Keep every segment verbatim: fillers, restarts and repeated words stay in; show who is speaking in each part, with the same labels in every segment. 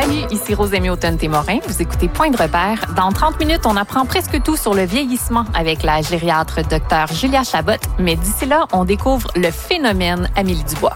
Speaker 1: Salut, ici Rosémie Automne-Témorin. Vous écoutez Point de repère. Dans trente minutes, on apprend presque tout sur le vieillissement avec la gériatre Dr Julia Chabot. Mais d'ici là, on découvre le phénomène Amélie Dubois.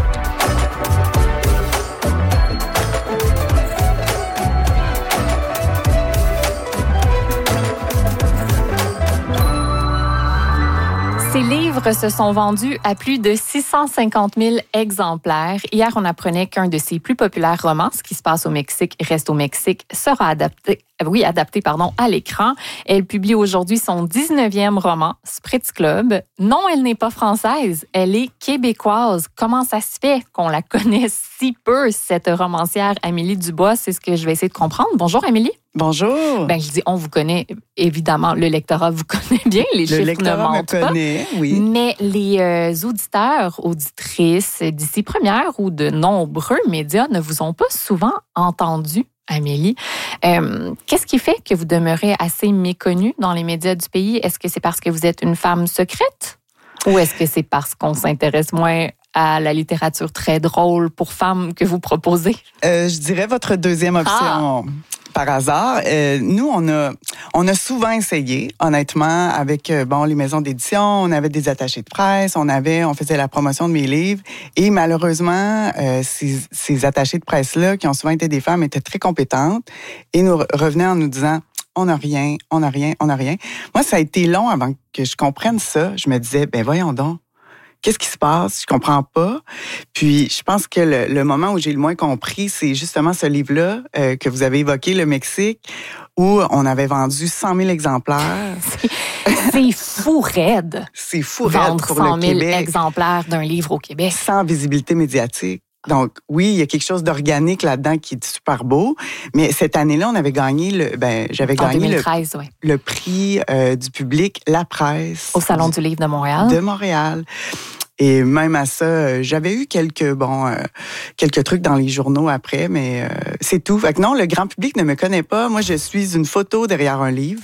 Speaker 1: Ces livres se sont vendus à plus de six cent cinquante mille exemplaires. Hier, on apprenait qu'un de ses plus populaires romans, Ce qui se passe au Mexique reste au Mexique, sera adapté, oui, adapté pardon, à l'écran. Elle publie aujourd'hui son dix-neuvième roman, Spritz Club. Non, elle n'est pas française, elle est québécoise. Comment ça se fait qu'on la connaisse si peu, cette romancière Amélie Dubois? C'est ce que je vais essayer de comprendre. Bonjour, Amélie.
Speaker 2: Bonjour.
Speaker 1: Ben, je dis, on vous connaît, évidemment, le lectorat vous connaît bien, les
Speaker 2: le
Speaker 1: chiffres ne mentent
Speaker 2: me connaît,
Speaker 1: pas.
Speaker 2: Oui.
Speaker 1: Mais les euh, auditeurs, auditrices d'ici Première ou de nombreux médias ne vous ont pas souvent entendu, Amélie. Euh, qu'est-ce qui fait que vous demeurez assez méconnue dans les médias du pays? Est-ce que c'est parce que vous êtes une femme secrète? Ou est-ce que c'est parce qu'on s'intéresse moins à la littérature très drôle pour femmes que vous proposez?
Speaker 2: Euh, je dirais votre deuxième option. Ah. Par hasard, euh, nous on a on a souvent essayé, honnêtement, avec euh, bon les maisons d'édition, on avait des attachés de presse, on avait on faisait la promotion de mes livres et malheureusement euh, ces, ces attachés de presse là qui ont souvent été des femmes étaient très compétentes et nous revenaient en nous disant on n'a rien, on n'a rien, on n'a rien. Moi ça a été long avant que je comprenne ça. Je me disais ben voyons donc. Qu'est-ce qui se passe? Je comprends pas. Puis, je pense que le, le moment où j'ai le moins compris, c'est justement ce livre-là euh, que vous avez évoqué, Le Mexique, où on avait vendu cent mille exemplaires.
Speaker 1: C'est fou raide.
Speaker 2: C'est fou raide
Speaker 1: vendre
Speaker 2: pour
Speaker 1: cent
Speaker 2: le
Speaker 1: mille
Speaker 2: Québec.
Speaker 1: exemplaires d'un livre au Québec.
Speaker 2: Sans visibilité médiatique. Donc, oui, il y a quelque chose d'organique là-dedans qui est super beau. Mais cette année-là, on avait gagné le, ben, j'avais
Speaker 1: en
Speaker 2: gagné
Speaker 1: deux mille treize,
Speaker 2: le,
Speaker 1: oui.
Speaker 2: le prix euh, du public, La Presse.
Speaker 1: Au Salon du, du livre de Montréal.
Speaker 2: De Montréal. Et même à ça, j'avais eu quelques bon euh, quelques trucs dans les journaux après, mais euh, c'est tout. Fait que non, le grand public ne me connaît pas. Moi, je suis une photo derrière un livre.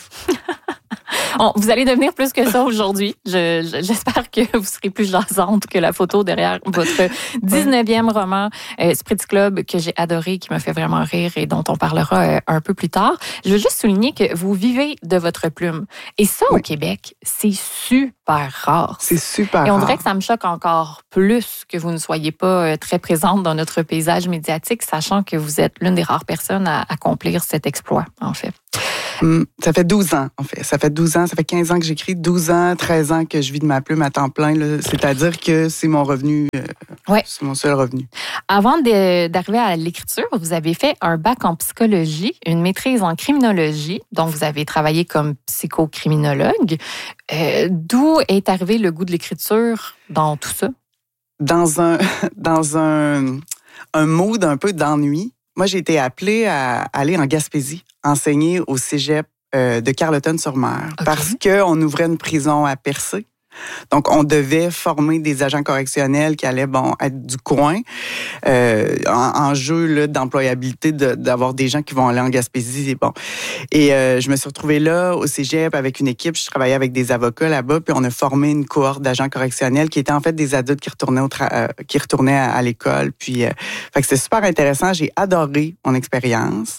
Speaker 1: On, vous allez devenir plus que ça aujourd'hui. Je, je, j'espère que vous serez plus jasante que la photo derrière votre dix-neuvième roman, euh, Spritz Club, que j'ai adoré, qui me fait vraiment rire et dont on parlera euh, un peu plus tard. Je veux juste souligner que vous vivez de votre plume. Et ça, oui. Au Québec, c'est super rare.
Speaker 2: C'est super rare.
Speaker 1: Et on dirait que ça me choque encore plus que vous ne soyez pas euh, très présente dans notre paysage médiatique, sachant que vous êtes l'une des rares personnes à accomplir cet exploit, en fait.
Speaker 2: Hum, ça fait douze ans, en fait. Ça fait douze ans, ça fait quinze ans que j'écris, douze ans, treize ans que je vis de ma plume à temps plein. Là. C'est-à-dire que c'est mon revenu, euh,
Speaker 1: ouais.
Speaker 2: c'est mon seul revenu.
Speaker 1: Avant de, d'arriver à l'écriture, vous avez fait un bac en psychologie, une maîtrise en criminologie, donc vous avez travaillé comme psychocriminologue. Euh, d'où est arrivé le goût de l'écriture dans tout ça? Dans un,
Speaker 2: dans un, un mood un peu d'ennui. Moi, j'ai été appelée à aller en Gaspésie, enseigner au cégep euh, de Carleton-sur-Mer, okay. Parce qu'on ouvrait une prison à Percé. Donc, on devait former des agents correctionnels qui allaient bon être du coin, euh, en, en jeu là, d'employabilité, de, d'avoir des gens qui vont aller en Gaspésie. Bon. Et euh, je me suis retrouvée là, au cégep, avec une équipe. Je travaillais avec des avocats là-bas, puis on a formé une cohorte d'agents correctionnels qui étaient en fait des adultes qui retournaient, au tra- euh, qui retournaient à, à l'école. Puis, euh, fait que c'était super intéressant. J'ai adoré mon expérience,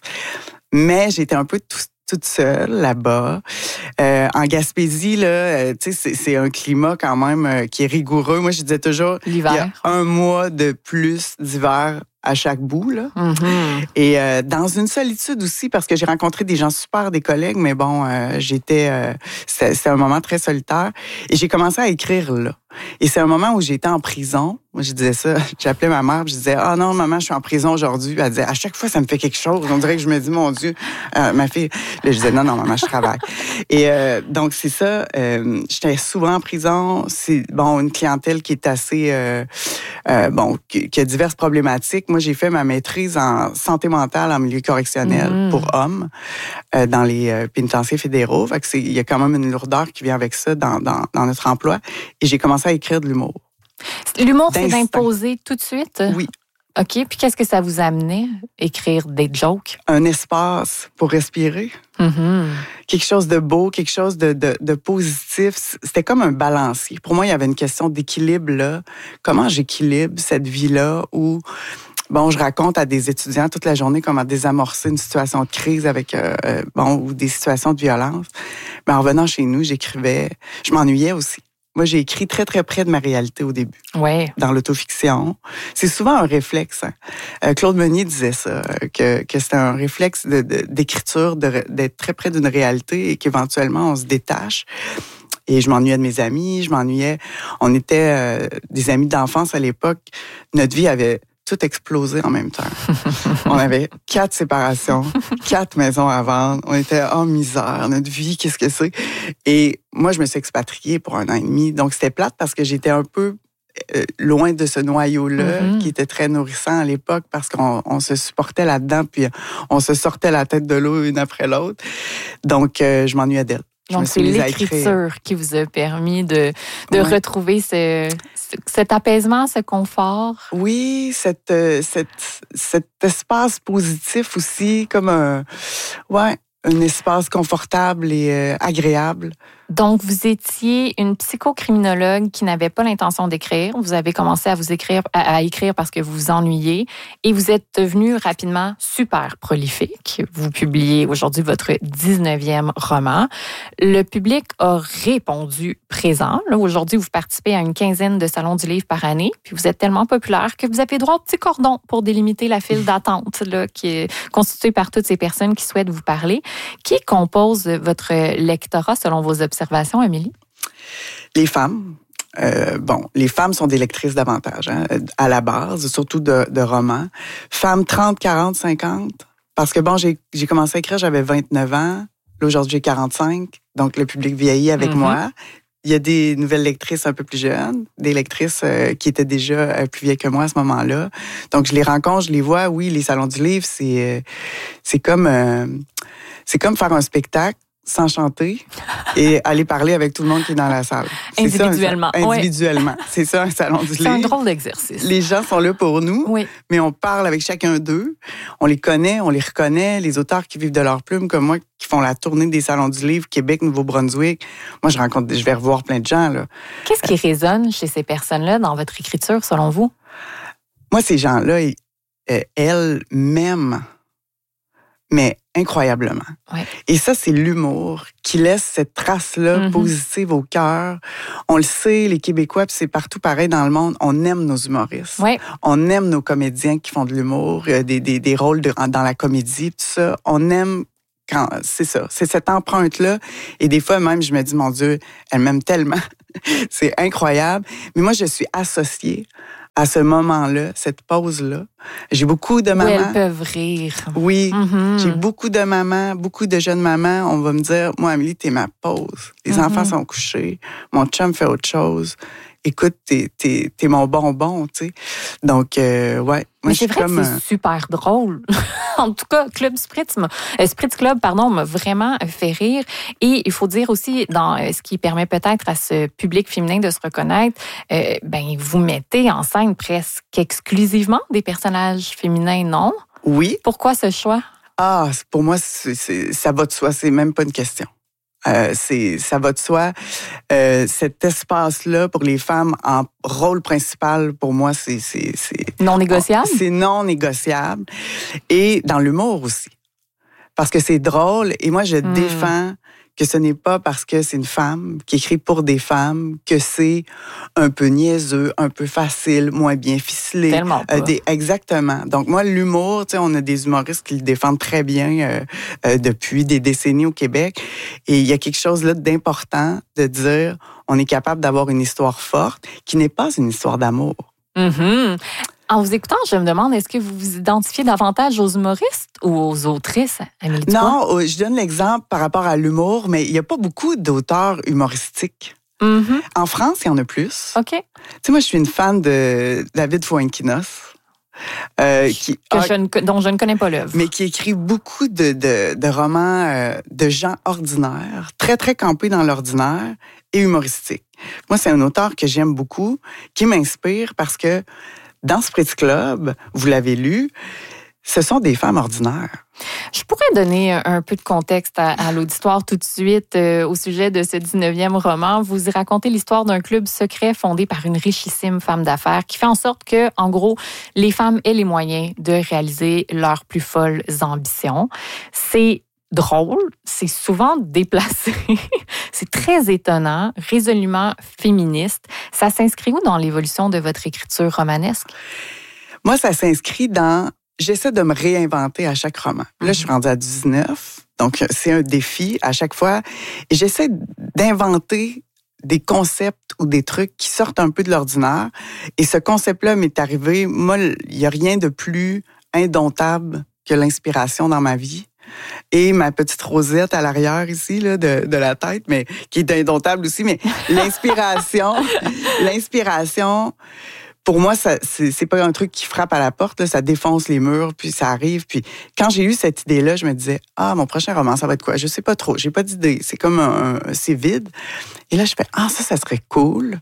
Speaker 2: mais j'étais un peu tout toute seule là-bas. Euh, en Gaspésie, là, euh, tu sais, c'est, c'est un climat quand même euh, qui est rigoureux. Moi, je disais toujours,
Speaker 1: l'hiver.
Speaker 2: Il y a un mois de plus d'hiver à chaque bout, là.
Speaker 1: Mm-hmm.
Speaker 2: Et euh, dans une solitude aussi, parce que j'ai rencontré des gens super, des collègues, mais bon, euh, j'étais... Euh, c'était, c'était un moment très solitaire. Et j'ai commencé à écrire là. Et c'est un moment où j'étais en prison. Moi, je disais ça, j'appelais ma mère, je disais « Ah non, maman, je suis en prison aujourd'hui. » Elle disait « À chaque fois, ça me fait quelque chose. » On dirait que je me dis « Mon Dieu, euh, ma fille... » Là, je disais « Non, non, maman, je travaille. » Et euh, donc, c'est ça. Euh, j'étais souvent en prison. C'est, bon, une clientèle qui est assez... Euh, euh, bon, qui, qui a diverses problématiques. Moi, j'ai fait ma maîtrise en santé mentale en milieu correctionnel mmh. pour hommes euh, dans les euh, pénitenciers fédéraux. Fait que c'est, il y a quand même une lourdeur qui vient avec ça dans, dans, dans notre emploi. Et j'ai commencé à écrire de l'humour.
Speaker 1: L'humour, c'est d'imposer tout de suite?
Speaker 2: Oui.
Speaker 1: OK. Puis qu'est-ce que ça vous a amené, écrire des jokes?
Speaker 2: Un espace pour respirer.
Speaker 1: Mm-hmm.
Speaker 2: Quelque chose de beau, quelque chose de, de, de positif. C'était comme un balancier. Pour moi, il y avait une question d'équilibre là. Comment j'équilibre cette vie-là où... bon, je raconte à des étudiants toute la journée comment désamorcer une situation de crise avec, euh, bon, ou des situations de violence. Mais en revenant chez nous, j'écrivais, je m'ennuyais aussi. Moi, j'ai écrit très, très près de ma réalité au début.
Speaker 1: Ouais.
Speaker 2: Dans l'autofiction. C'est souvent un réflexe. Hein. Euh, Claude Meunier disait ça, que, que c'était un réflexe de, de, d'écriture, de, d'être très près d'une réalité et qu'éventuellement, on se détache. Et je m'ennuyais de mes amis, je m'ennuyais. On était euh, des amis d'enfance à l'époque. Notre vie avait tout explosé en même temps. On avait quatre séparations, quatre maisons à vendre. On était en misère. Notre vie, qu'est-ce que c'est? Et moi, je me suis expatriée pour un an et demi. Donc, c'était plate parce que j'étais un peu euh, loin de ce noyau-là, mm-hmm. qui était très nourrissant à l'époque parce qu'on on se supportait là-dedans, puis on se sortait la tête de l'eau une après l'autre. Donc, euh, je m'ennuyais d'elle.
Speaker 1: Donc, c'est l'écriture qui vous a permis de, de ouais. retrouver ce, ce, cet apaisement, ce confort.
Speaker 2: Oui, cette, cette, cet espace positif aussi, comme un, ouais, un espace confortable et euh, agréable.
Speaker 1: Donc, vous étiez une psychocriminologue qui n'avait pas l'intention d'écrire. Vous avez commencé à vous écrire, à, à écrire parce que vous vous ennuyez et vous êtes devenu rapidement super prolifique. Vous publiez aujourd'hui votre dix-neuvième roman. Le public a répondu présent. Là, aujourd'hui, vous participez à une quinzaine de salons du livre par année, puis vous êtes tellement populaire que vous avez droit au petit cordon pour délimiter la file d'attente là, qui est constituée par toutes ces personnes qui souhaitent vous parler. Qui compose votre lectorat selon vos observations? Observation, Amélie?
Speaker 2: Les femmes. Euh, bon, les femmes sont des lectrices davantage, hein, à la base, surtout de, de romans. Femmes trente, quarante, cinquante. Parce que bon, j'ai, j'ai commencé à écrire, j'avais vingt-neuf ans. Là, aujourd'hui, j'ai quarante-cinq. Donc, le public vieillit avec mm-hmm. moi. Il y a des nouvelles lectrices un peu plus jeunes, des lectrices euh, qui étaient déjà euh, plus vieilles que moi à ce moment-là. Donc, je les rencontre, je les vois. Oui, les salons du livre, c'est, euh, c'est comme, euh, c'est comme faire un spectacle sans chanter et aller parler avec tout le monde qui est dans la salle.
Speaker 1: C'est individuellement.
Speaker 2: Ça, individuellement. Ouais. C'est ça, un salon du livre.
Speaker 1: C'est un drôle d'exercice.
Speaker 2: Les gens sont là pour nous,
Speaker 1: oui.
Speaker 2: mais on parle avec chacun d'eux. On les connaît, on les reconnaît. Les auteurs qui vivent de leur plume, comme moi, qui font la tournée des salons du livre, Québec, Nouveau-Brunswick. Moi, je rencontre, je vais revoir plein de gens, là.
Speaker 1: Qu'est-ce qui résonne chez ces personnes-là dans votre écriture, selon vous?
Speaker 2: Moi, ces gens-là, euh, elles m'aiment, mais incroyablement.
Speaker 1: Ouais.
Speaker 2: Et ça, c'est l'humour qui laisse cette trace-là mm-hmm. positive au cœur. On le sait, les Québécois, puis c'est partout pareil dans le monde, on aime nos humoristes.
Speaker 1: Ouais.
Speaker 2: On aime nos comédiens qui font de l'humour, des, des, des rôles de, dans la comédie, tout ça. On aime quand c'est ça, c'est cette empreinte-là. Et des fois, même, je me dis, mon Dieu, elle m'aime tellement. C'est incroyable. Mais moi, je suis associée à ce moment-là, cette pause-là. J'ai beaucoup de mamans.
Speaker 1: Où elles peuvent rire.
Speaker 2: Oui,
Speaker 1: mm-hmm.
Speaker 2: j'ai beaucoup de mamans, beaucoup de jeunes mamans. On va me dire, moi, Amélie, t'es ma pause. Les mm-hmm. enfants sont couchés. Mon chum fait autre chose. Écoute, t'es, t'es, t'es mon bonbon, tu sais. Donc, euh, ouais. Moi,
Speaker 1: mais c'est vrai comme que c'est un... super drôle. En tout cas, Club Spritz, m'a, euh, Spritz Club, pardon, m'a vraiment fait rire. Et il faut dire aussi, dans euh, ce qui permet peut-être à ce public féminin de se reconnaître, euh, ben vous mettez en scène presque exclusivement des personnages féminins, non?
Speaker 2: Oui.
Speaker 1: Pourquoi ce choix?
Speaker 2: Ah, pour moi, c'est, c'est, ça va de soi. C'est même pas une question. Euh, c'est, ça va de soi. Euh, cet espace-là pour les femmes en rôle principal, pour moi, c'est... c'est, c'est
Speaker 1: non négociable?
Speaker 2: C'est non négociable. Et dans l'humour aussi. Parce que c'est drôle. Et moi, je mmh. défends que ce n'est pas parce que c'est une femme qui écrit pour des femmes que c'est un peu niaiseux, un peu facile, moins bien ficelé.
Speaker 1: Tellement pas.
Speaker 2: Euh, des, exactement. Donc moi, l'humour, tu sais, on a des humoristes qui le défendent très bien euh, euh, depuis des décennies au Québec. Et il y a quelque chose là d'important de dire, on est capable d'avoir une histoire forte qui n'est pas une histoire d'amour.
Speaker 1: Mm-hmm. En vous écoutant, je me demande, est-ce que vous vous identifiez davantage aux humoristes ou aux autrices, Amélie Dubois?
Speaker 2: Non, je donne l'exemple par rapport à l'humour, mais il n'y a pas beaucoup d'auteurs humoristiques.
Speaker 1: Mm-hmm.
Speaker 2: En France, il y en a plus.
Speaker 1: OK.
Speaker 2: Tu sais, moi, je suis une fan de David Fuenquinos. Euh, qui,
Speaker 1: que ah, je ne, dont je ne connais pas l'œuvre.
Speaker 2: Mais qui écrit beaucoup de, de, de romans euh, de gens ordinaires, très, très campés dans l'ordinaire et humoristiques. Moi, c'est un auteur que j'aime beaucoup, qui m'inspire parce que dans Spritz Club, vous l'avez lu, ce sont des femmes ordinaires.
Speaker 1: Je pourrais donner un peu de contexte à, à l'auditoire tout de suite euh, au sujet de ce dix-neuvième roman. Vous y racontez l'histoire d'un club secret fondé par une richissime femme d'affaires qui fait en sorte que, en gros, les femmes aient les moyens de réaliser leurs plus folles ambitions. C'est drôle, c'est souvent déplacé, c'est très étonnant, résolument féministe. Ça s'inscrit où dans l'évolution de votre écriture romanesque?
Speaker 2: Moi, ça s'inscrit dans... J'essaie de me réinventer à chaque roman. Là, je suis rendue à dix-neuf, donc c'est un défi à chaque fois. Et j'essaie d'inventer des concepts ou des trucs qui sortent un peu de l'ordinaire. Et ce concept-là m'est arrivé, moi, il n'y a rien de plus indomptable que l'inspiration dans ma vie. Et ma petite rosette à l'arrière ici, là, de, de la tête, mais qui est indomptable aussi. Mais l'inspiration, l'inspiration... Pour moi, ça, c'est, c'est pas un truc qui frappe à la porte, là, ça défonce les murs, puis ça arrive. Puis quand j'ai eu cette idée-là, je me disais, ah, mon prochain roman, ça va être quoi? Je sais pas trop, j'ai pas d'idée. C'est comme un, un c'est vide. Et là, je fais, ah, ça, ça serait cool.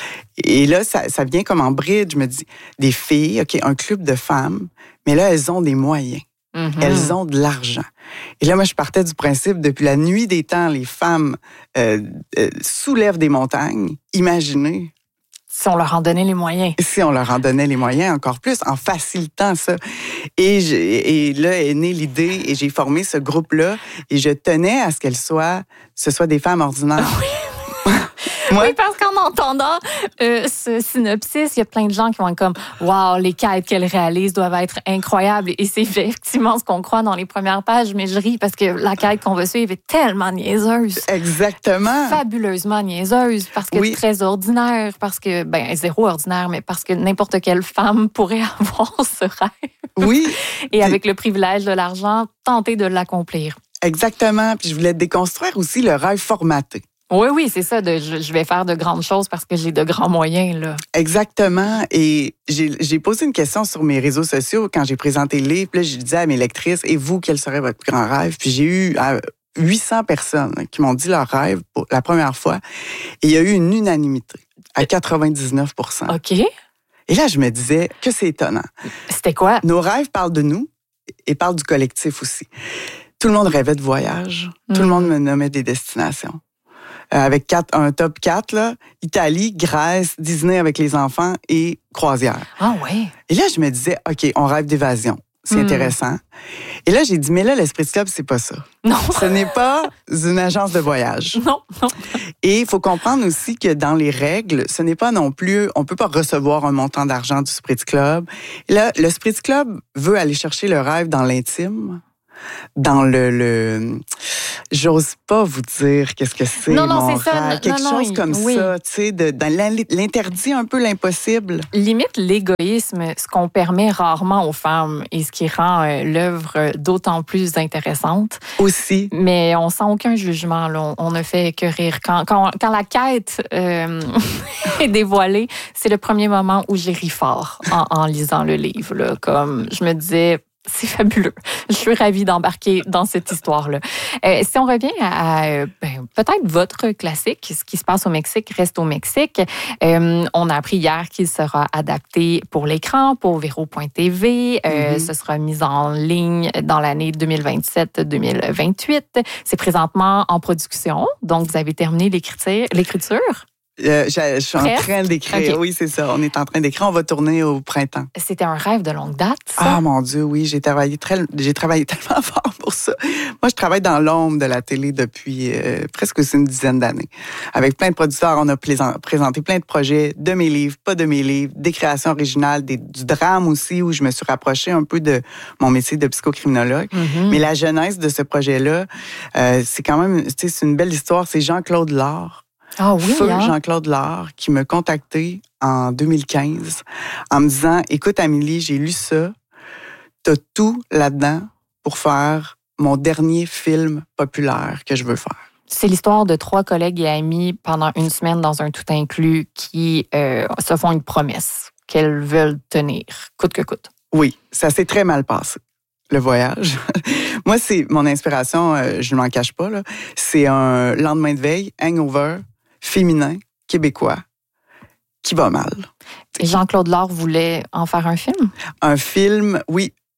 Speaker 2: Et là, ça, ça vient comme en bride. Je me dis, des filles, OK, un club de femmes, mais là, elles ont des moyens. Mm-hmm. Elles ont de l'argent. Et là, moi, je partais du principe, depuis la nuit des temps, les femmes euh, euh, soulèvent des montagnes. Imaginez.
Speaker 1: Si on leur en donnait les moyens.
Speaker 2: Si on leur en donnait les moyens, encore plus, en facilitant ça. Et, je, et là est née l'idée, et j'ai formé ce groupe-là, et je tenais à ce qu'elles soient, ce soit des femmes ordinaires.
Speaker 1: Oui. Moi? Oui, parce qu'en entendant euh, ce synopsis, il y a plein de gens qui vont être comme « Wow, les quêtes qu'elle réalise doivent être incroyables. » Et c'est effectivement ce qu'on croit dans les premières pages, mais je ris parce que la quête qu'on va suivre est tellement niaiseuse.
Speaker 2: Exactement.
Speaker 1: Fabuleusement niaiseuse, parce que oui. Très ordinaire, parce que, ben, zéro ordinaire, mais parce que n'importe quelle femme pourrait avoir ce rêve.
Speaker 2: Oui.
Speaker 1: Et avec le privilège de l'argent, tenter de l'accomplir.
Speaker 2: Exactement. Puis je voulais déconstruire aussi le rêve formaté.
Speaker 1: Oui, oui, c'est ça. De, je, je vais faire de grandes choses parce que j'ai de grands moyens, là.
Speaker 2: Exactement. Et j'ai, j'ai posé une question sur mes réseaux sociaux quand j'ai présenté le livre. Puis là, je disais à mes lectrices, et vous, quel serait votre plus grand rêve? Puis j'ai eu euh, huit cents personnes qui m'ont dit leur rêve pour la première fois. Et il y a eu une unanimité à quatre-vingt-dix-neuf pour cent.
Speaker 1: OK.
Speaker 2: Et là, je me disais que c'est étonnant.
Speaker 1: C'était quoi?
Speaker 2: Nos rêves parlent de nous et parlent du collectif aussi. Tout le monde rêvait de voyage. Mmh. Tout le monde me nommait des destinations. Euh, avec quatre, un top quatre, là, Italie, Grèce, Disney avec les enfants et croisière.
Speaker 1: Ah oui.
Speaker 2: Et là, je me disais, OK, on rêve d'évasion. C'est mmh. intéressant. Et là, j'ai dit, mais là, l'Esprit Club, c'est pas ça.
Speaker 1: Non.
Speaker 2: Ce n'est pas une agence de voyage.
Speaker 1: Non, non.
Speaker 2: Et il faut comprendre aussi que dans les règles, ce n'est pas non plus, on peut pas recevoir un montant d'argent du Spritz Club. Et là, le Spritz Club veut aller chercher le rêve dans l'intime, dans le, le j'ose pas vous dire qu'est-ce que c'est,
Speaker 1: non, non,
Speaker 2: mon
Speaker 1: c'est
Speaker 2: rêve.
Speaker 1: Ça.
Speaker 2: Quelque
Speaker 1: non,
Speaker 2: chose
Speaker 1: non,
Speaker 2: comme
Speaker 1: oui.
Speaker 2: ça, tu sais, de, dans l'interdit un peu l'impossible.
Speaker 1: Limite l'égoïsme, ce qu'on permet rarement aux femmes et ce qui rend euh, l'œuvre d'autant plus intéressante.
Speaker 2: Aussi.
Speaker 1: Mais on sent aucun jugement, là. On, on ne fait que rire. Quand, quand, quand la quête euh, est dévoilée, c'est le premier moment où j'ai ri fort en, en lisant le livre, là. Comme je me disais, c'est fabuleux. Je suis ravie d'embarquer dans cette histoire-là. Euh, si on revient à, à ben, peut-être votre classique, ce qui se passe au Mexique reste au Mexique. Euh, on a appris hier qu'il sera adapté pour l'écran, pour Véro point T V. Euh, mm-hmm. Ce sera mis en ligne dans l'année deux mille vingt-sept deux mille vingt-huit. C'est présentement en production, donc vous avez terminé l'écriture. l'écriture.
Speaker 2: Euh, je, je suis
Speaker 1: Prêt?
Speaker 2: en train d'écrire. Okay. Oui, c'est ça. On est en train d'écrire. On va tourner au printemps.
Speaker 1: C'était un rêve de longue date, ça?
Speaker 2: Ah, mon Dieu, oui. J'ai travaillé très, j'ai travaillé tellement fort pour ça. Moi, je travaille dans l'ombre de la télé depuis euh, presque une dizaine d'années. Avec plein de producteurs, on a présenté plein de projets, de mes livres, pas de mes livres, des créations originales, des, du drame aussi, où je me suis rapprochée un peu de mon métier de psychocriminologue. Mm-hmm. Mais la genèse de ce projet-là, euh, c'est quand même, tu sais, c'est une belle histoire. C'est Jean-Claude Lard.
Speaker 1: Ah oui,
Speaker 2: Feu
Speaker 1: hein?
Speaker 2: Jean-Claude Lard, qui m'a contacté en deux mille quinze en me disant, écoute Amélie, j'ai lu ça, t'as tout là-dedans pour faire mon dernier film populaire que je veux faire.
Speaker 1: C'est l'histoire de trois collègues et amis pendant une semaine dans un tout inclus qui euh, se font une promesse qu'elles veulent tenir, coûte que coûte.
Speaker 2: Oui, ça s'est très mal passé. Le voyage. Moi, c'est mon inspiration, euh, je ne m'en cache pas, là. C'est un lendemain de veille, hangover, féminin, québécois, qui va mal.
Speaker 1: Et Jean-Claude Lard voulait en faire un film?
Speaker 2: Un film, oui.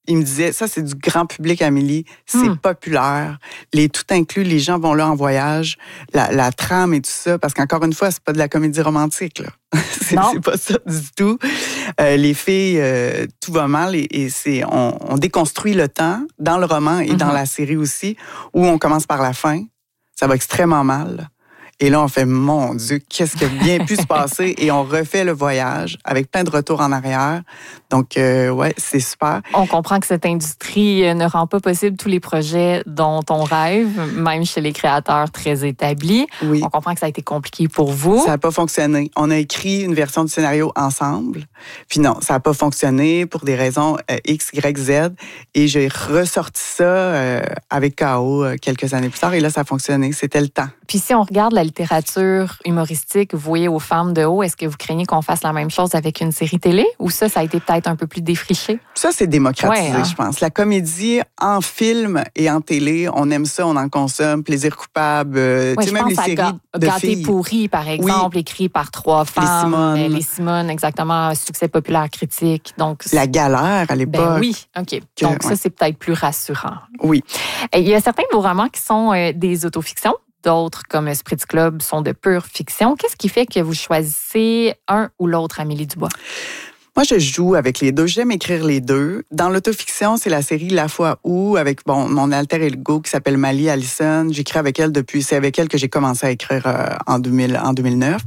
Speaker 2: il me disait, ça, c'est du grand public, Amélie. C'est hmm. populaire. Les tout inclus, les gens vont là en voyage. La, la trame et tout ça, parce qu'encore une fois, c'est pas de la comédie romantique, là. c'est, c'est pas ça du tout. Euh, les filles, euh, tout va mal et, et c'est, on, on déconstruit le temps dans le roman et mm-hmm. dans la série aussi, où on commence par la fin. Ça va extrêmement mal. Et là, on fait, mon Dieu, qu'est-ce qui a bien pu se passer? Et on refait le voyage avec plein de retours en arrière. Donc, euh, ouais, c'est super.
Speaker 1: On comprend que cette industrie ne rend pas possible tous les projets dont on rêve, même chez les créateurs très établis.
Speaker 2: Oui.
Speaker 1: On comprend que ça a été compliqué pour vous.
Speaker 2: Ça n'a pas fonctionné. On a écrit une version du scénario ensemble. Puis non, ça n'a pas fonctionné pour des raisons euh, X, Y, Z. Et j'ai ressorti ça euh, avec K O euh, quelques années plus tard. Et là, ça a fonctionné. C'était le temps.
Speaker 1: Puis si on regarde la littérature humoristique vouée aux femmes de haut, est-ce que vous craignez qu'on fasse la même chose avec une série télé? Ou ça, ça a été peut-être un peu plus défriché?
Speaker 2: Ça, c'est démocratisé,
Speaker 1: ouais, hein?
Speaker 2: je pense. La comédie en film et en télé, on aime ça, on en consomme. Plaisir coupable, euh,
Speaker 1: ouais,
Speaker 2: tu sais, même les séries
Speaker 1: Ga-
Speaker 2: de
Speaker 1: Gâté
Speaker 2: filles.
Speaker 1: pourri, par exemple, oui. écrit par trois femmes.
Speaker 2: Les Simone.
Speaker 1: Les Simone, exactement. Succès populaire critique. Donc,
Speaker 2: La galère à l'époque.
Speaker 1: Ben oui, OK.
Speaker 2: Que,
Speaker 1: Donc
Speaker 2: ouais.
Speaker 1: ça, c'est peut-être plus rassurant.
Speaker 2: Oui.
Speaker 1: Et il y a certains de vos romans qui sont euh, des autofictions. D'autres, comme Spritz Club, sont de pure fiction. Qu'est-ce qui fait que vous choisissez un ou l'autre, Amélie Dubois?
Speaker 2: Moi, je joue avec les deux. J'aime écrire les deux. Dans l'autofiction, c'est la série La fois où, avec bon, mon alter ego qui s'appelle Mali Allison. J'écris avec elle depuis... C'est avec elle que j'ai commencé à écrire euh, en, deux mille, en deux mille neuf.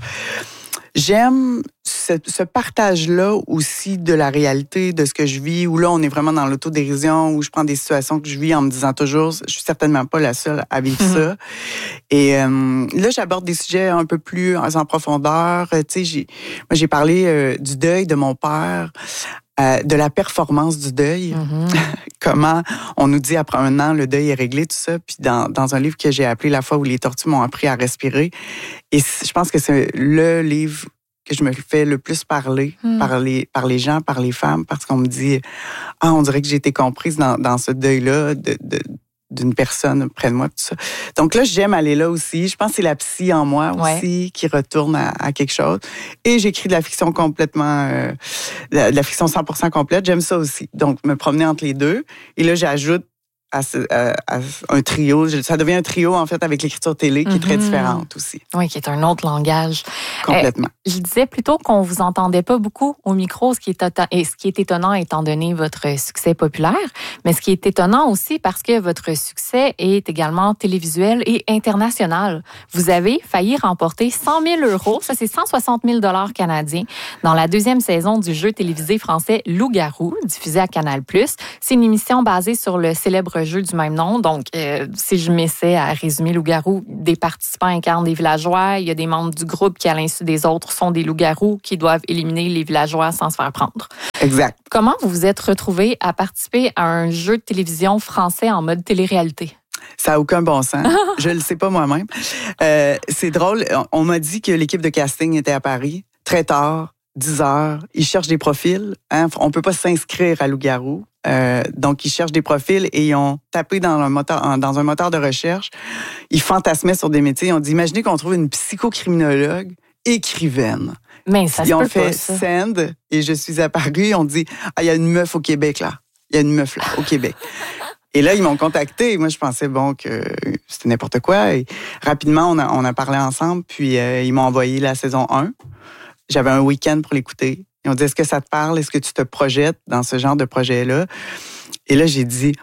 Speaker 2: J'aime ce, ce partage-là aussi de la réalité, de ce que je vis, où là, on est vraiment dans l'autodérision, où je prends des situations que je vis en me disant toujours, je suis certainement pas la seule à vivre mm-hmm. ça. Et euh, là, j'aborde des sujets un peu plus en profondeur. Tu sais, j'ai, moi, j'ai parlé euh, du deuil de mon père, euh, de la performance du deuil. Mm-hmm. Comment on nous dit après un an, le deuil est réglé, tout ça. Puis dans, dans un livre que j'ai appelé La fois où les tortues m'ont appris à respirer. Et je pense que c'est le livre que je me fais le plus parler mm. par, les, par les gens, par les femmes, parce qu'on me dit « Ah, on dirait que j'ai été comprise dans, dans ce deuil-là de, de, d'une personne près de moi. » Tout ça. Donc là, j'aime aller là aussi. Je pense que c'est la psy en moi aussi ouais. qui retourne à, à quelque chose. Et j'écris de la fiction complètement... Euh, de la fiction cent pour cent complète. J'aime ça aussi. Donc, me promener entre les deux. Et là, j'ajoute À, ce, à, à un trio. Ça devient un trio, en fait, avec l'écriture télé, qui est très différente aussi.
Speaker 1: Oui, qui est un autre langage.
Speaker 2: Complètement.
Speaker 1: Euh, je disais plutôt qu'on vous entendait pas beaucoup au micro, ce qui est, et ce qui est étonnant étant donné votre succès populaire, mais ce qui est étonnant aussi parce que votre succès est également télévisuel et international. Vous avez failli remporter cent mille euros, ça c'est cent soixante mille dollars canadiens, dans la deuxième saison du jeu télévisé français Loup-garou, diffusé à Canal plus. C'est une émission basée sur le célèbre jeu du même nom. Donc, euh, si je m'essaie à résumer Loup-garou, des participants incarnent des villageois. Il y a des membres du groupe qui, à l'insu des autres, sont des loups-garous qui doivent éliminer les villageois sans se faire prendre.
Speaker 2: Exact.
Speaker 1: Comment vous vous êtes retrouvés à participer à un jeu de télévision français en mode télé-réalité?
Speaker 2: Ça n'a aucun bon sens. Je ne le sais pas moi-même. Euh, c'est drôle. On m'a dit que l'équipe de casting était à Paris très tard, dix heures. Ils cherchent des profils. Hein? On ne peut pas s'inscrire à Loup-garou. Euh, donc, ils cherchent des profils et ils ont tapé dans un moteur, dans un moteur de recherche. Ils fantasmaient sur des métiers. Ils ont dit, imaginez qu'on trouve une psychocriminologue écrivaine.
Speaker 1: Mais ça
Speaker 2: Ils ont
Speaker 1: peut
Speaker 2: fait
Speaker 1: pas, ça.
Speaker 2: send et je suis apparue. On dit, ah, il y a une meuf au Québec, là. Il y a une meuf, là, au Québec. Et là, ils m'ont contacté. Moi, je pensais, bon, que c'était n'importe quoi. Et rapidement, on a, on a parlé ensemble. Puis, euh, ils m'ont envoyé la saison un. J'avais un week-end pour l'écouter. Ils ont dit, est-ce que ça te parle? Est-ce que tu te projettes dans ce genre de projet-là? Et là, j'ai dit,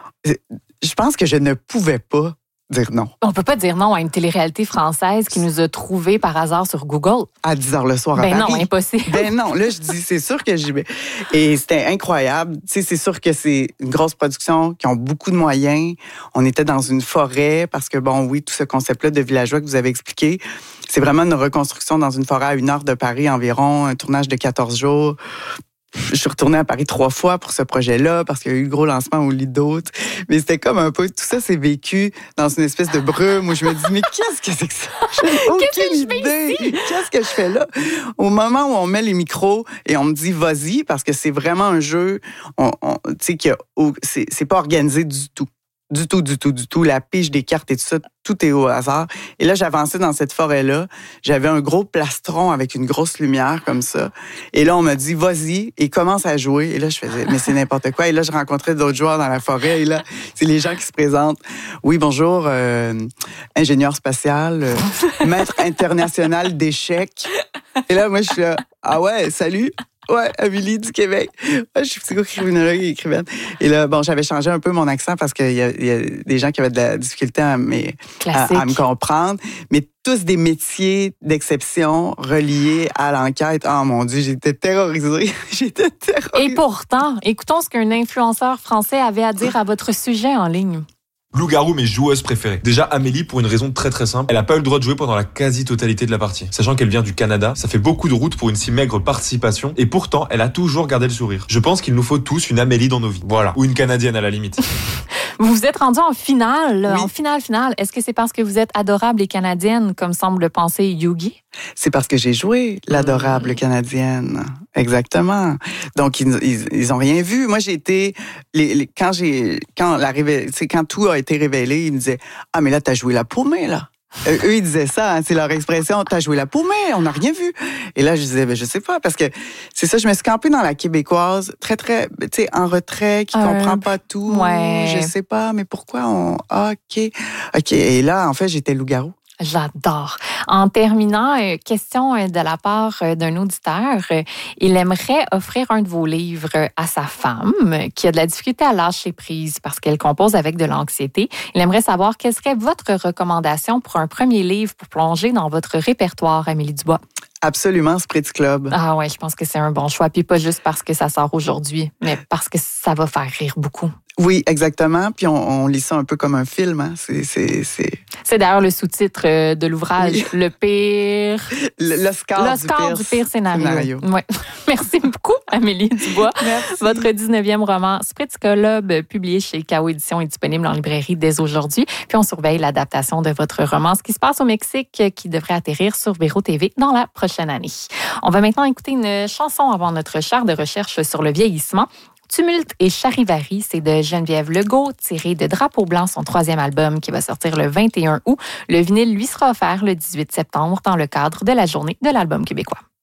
Speaker 2: je pense que je ne pouvais pas dire non.
Speaker 1: On peut pas dire non à une télé-réalité française qui nous a trouvés par hasard sur Google.
Speaker 2: À dix heures le soir à
Speaker 1: ben
Speaker 2: Paris.
Speaker 1: Ben non, impossible.
Speaker 2: Ben non, là, je dis, c'est sûr que j'y vais. Et c'était incroyable. Tu sais, c'est sûr que c'est une grosse production, qui ont beaucoup de moyens. On était dans une forêt parce que, bon, oui, tout ce concept-là de villageois que vous avez expliqué, c'est vraiment une reconstruction dans une forêt à une heure de Paris environ, un tournage de quatorze jours. Je suis retournée à Paris trois fois pour ce projet-là parce qu'il y a eu le gros lancement au Lido. Mais c'était comme un peu... Tout ça s'est vécu dans une espèce de brume où je me dis, mais qu'est-ce que c'est que ça? J'ai aucune idée. Qu'est-ce que je fais là? Au moment où on met les micros et on me dit, vas-y, parce que c'est vraiment un jeu, on, on, tu sais, que c'est, c'est pas organisé du tout. Du tout, du tout, du tout. La pige des cartes et tout ça, tout est au hasard. Et là, j'avançais dans cette forêt-là. J'avais un gros plastron avec une grosse lumière comme ça. Et là, on m'a dit, vas-y, et commence à jouer. Et là, je faisais, mais c'est n'importe quoi. Et là, je rencontrais d'autres joueurs dans la forêt. Et là, c'est les gens qui se présentent. Oui, bonjour, euh, ingénieur spatial, euh, maître international d'échecs. Et là, moi, je suis là, ah ouais, salut. Ouais, Amélie du Québec. Ouais, je suis psychocriminologue et écrivaine. Et là, bon, j'avais changé un peu mon accent parce qu'il y, y a des gens qui avaient de la difficulté à, mais, à, à me comprendre. Mais tous des métiers d'exception reliés à l'enquête. Oh mon Dieu, j'étais terrorisée. J'étais terrorisée.
Speaker 1: Et pourtant, écoutons ce qu'un influenceur français avait à dire à votre sujet en ligne.
Speaker 3: Loup-garou, mes joueuses préférées. Déjà, Amélie, pour une raison très très simple, elle a pas eu le droit de jouer pendant la quasi-totalité de la partie. Sachant qu'elle vient du Canada, ça fait beaucoup de route pour une si maigre participation, et pourtant, elle a toujours gardé le sourire. Je pense qu'il nous faut tous une Amélie dans nos vies. Voilà. Ou une Canadienne à la limite.
Speaker 1: Vous vous êtes rendu en finale,
Speaker 2: oui.
Speaker 1: en finale finale. Est-ce que c'est parce que vous êtes adorable et canadienne, comme semble le penser Yugi?
Speaker 2: C'est parce que j'ai joué l'adorable mmh. canadienne. Exactement. Donc, ils, ils, ils ont rien vu. Moi, j'ai été, les, les, quand j'ai, quand la révé, c'est quand tout a été révélé, ils me disaient, ah, mais là, t'as joué la paumée, là. Euh, eux, ils disaient ça, hein, c'est leur expression, t'as joué la paumée, on n'a rien vu. Et là, je disais, ben, je sais pas, parce que c'est ça, je me suis campée dans la québécoise, très, très, tu sais, en retrait, qui
Speaker 1: euh,
Speaker 2: comprend pas tout.
Speaker 1: Ouais.
Speaker 2: Je sais pas, mais pourquoi on, ah, OK. OK. Et là, en fait, j'étais loup-garou.
Speaker 1: J'adore. En terminant, question de la part d'un auditeur. Il aimerait offrir un de vos livres à sa femme qui a de la difficulté à lâcher prise parce qu'elle compose avec de l'anxiété. Il aimerait savoir quelle serait votre recommandation pour un premier livre pour plonger dans votre répertoire, Amélie Dubois.
Speaker 2: Absolument, Spritz Club.
Speaker 1: Ah ouais, je pense que c'est un bon choix. Puis pas juste parce que ça sort aujourd'hui, mais parce que ça va faire rire beaucoup.
Speaker 2: Oui, exactement. Puis on, on lit ça un peu comme un film. Hein. C'est, c'est, c'est...
Speaker 1: c'est d'ailleurs le sous-titre de l'ouvrage, oui. Le pire...
Speaker 2: L'Oscar,
Speaker 1: L'Oscar
Speaker 2: du pire,
Speaker 1: du pire scénario.
Speaker 2: scénario.
Speaker 1: Ouais. Merci beaucoup, Amélie Dubois.
Speaker 2: Merci.
Speaker 1: Votre dix-neuvième roman, Spritz Club, publié chez K O Éditions, est disponible en librairie dès aujourd'hui. Puis on surveille l'adaptation de votre roman, Ce qui se passe au Mexique, qui devrait atterrir sur Véro T V dans la prochaine année. On va maintenant écouter une chanson avant notre char de recherche sur le vieillissement. Tumulte et Charivari, c'est de Geneviève Legault, tiré de Drapeau blanc, son troisième album qui va sortir le vingt et un août. Le vinyle lui sera offert le dix-huit septembre dans le cadre de la Journée de l'album québécois.